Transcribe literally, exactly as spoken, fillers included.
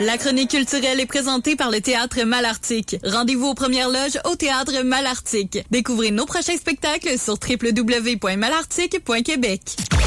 La chronique culturelle est présentée par le Théâtre Malartic. Rendez-vous aux premières loges au Théâtre Malartic. Découvrez nos prochains spectacles sur w w w point malartic point québec.